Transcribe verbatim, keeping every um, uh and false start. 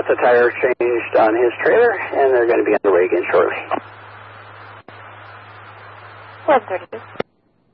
got the tire changed on his trailer, and they're going to be on the way again shortly. eleven thirty-six.